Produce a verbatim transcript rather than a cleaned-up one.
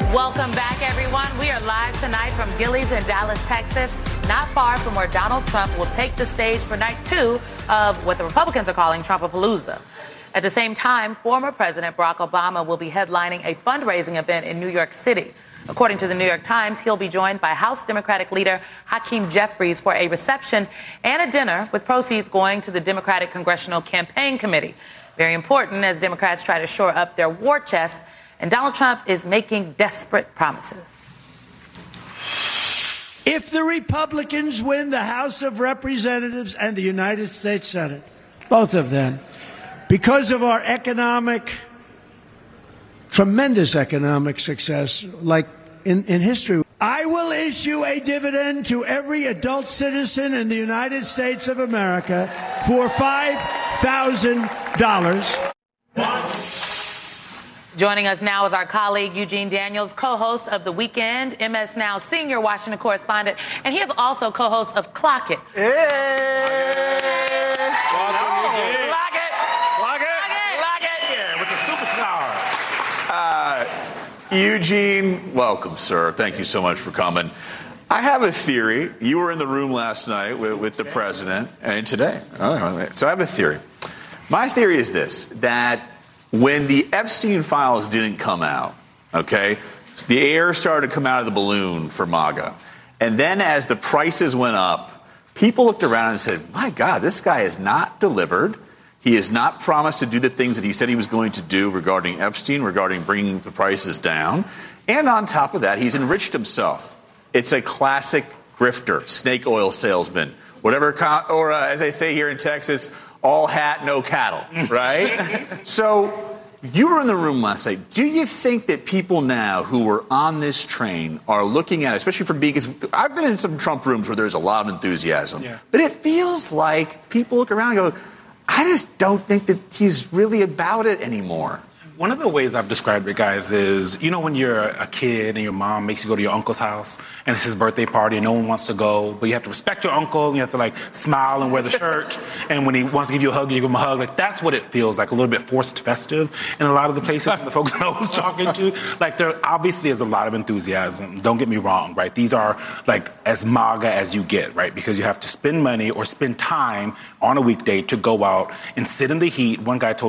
Welcome back, everyone. We are live tonight from Gilley's in Dallas, Texas, not far from where Donald Trump will take the stage for night two of what the Republicans are calling Trumpapalooza. At the same time, former President Barack Obama will be headlining a fundraising event in New York City. According to the New York Times, he'll be joined by House Democratic leader Hakeem Jeffries for a reception and a dinner with proceeds going to the Democratic Congressional Campaign Committee. Very important as Democrats try to shore up their war chest, and Donald Trump is making desperate promises. If the Republicans win the House of Representatives and the United States Senate, both of them, because of our economic, tremendous economic success, like in, in history, I will issue a dividend to every adult citizen in the United States of America for five thousand dollars. Joining us now is our colleague Eugene Daniels, co-host of The Weekend, M S Now senior Washington correspondent, and he is also co-host of Clock It. Hey! Welcome, Eugene. Clock It! Clock It! Clock It! Yeah, with the superstar. Uh, Eugene, welcome, sir. Thank you so much for coming. I have a theory. You were in the room last night with, with the president, and today. Oh, so I have a theory. My theory is this, that when the Epstein files didn't come out, okay, the air started to come out of the balloon for MAGA. And then as the prices went up, people looked around and said, my God, this guy has not delivered. He has not promised to do the things that he said he was going to do regarding Epstein, regarding bringing the prices down. And on top of that, he's enriched himself. It's a classic grifter, snake oil salesman, whatever, or uh, as they say here in Texas, all hat, no cattle, right? So you were in the room last night. Do you think that people now who were on this train are looking at it, especially for being, because I've been in some Trump rooms where there's a lot of enthusiasm, yeah. but it feels like people look around and go, I just don't think that he's really about it anymore. One of the ways I've described it, guys, is, you know, when you're a kid and your mom makes you go to your uncle's house and it's his birthday party and no one wants to go, but you have to respect your uncle and you have to, like, smile and wear the shirt. And when he wants to give you a hug, you give him a hug. Like, that's what it feels like, a little bit forced festive in a lot of the places the folks I was talking to. Like, there obviously is a lot of enthusiasm. Don't get me wrong, right? These are, like, as MAGA as you get, right? Because you have to spend money or spend time on a weekday to go out and sit in the heat. One guy told